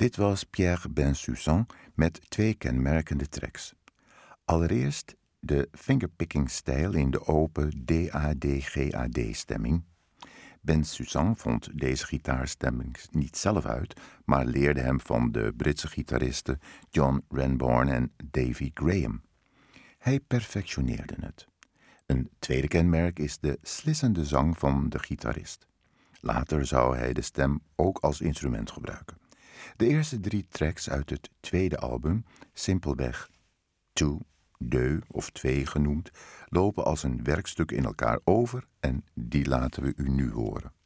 Dit was Pierre Bensusan met 2 kenmerkende tracks. Allereerst de fingerpicking-stijl in de open DAD-GAD-stemming. Bensusan vond deze gitaarstemming niet zelf uit, maar leerde hem van de Britse gitaristen John Renbourn en Davy Graham. Hij perfectioneerde het. Een tweede kenmerk is de slissende zang van de gitarist. Later zou hij de stem ook als instrument gebruiken. De eerste 3 tracks uit het tweede album, simpelweg 2 of 2 genoemd, lopen als een werkstuk in elkaar over en die laten we u nu horen.